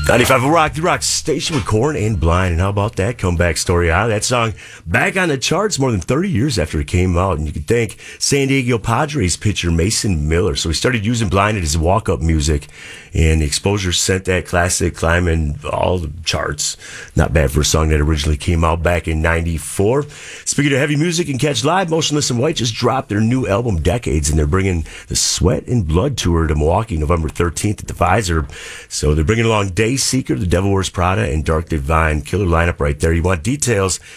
95 Rock, the Rock station with Korn and Blind. And how about that comeback story? That song back on the charts more than 30 years after it came out. And you could thank San Diego Padres pitcher Mason Miller. So he started using Blind as walk-up music. And the exposure sent that classic climbing all the charts. Not bad for a song that originally came out back in 94. Speaking of heavy music and catch live, Motionless in White just dropped their new album Decades. And they're bringing the Sweat and Blood tour to Milwaukee November 13th at the Visor. So they're bringing along Day Seeker, The Devil Wears Prada, and Dark Divine. Killer lineup right there. You want details?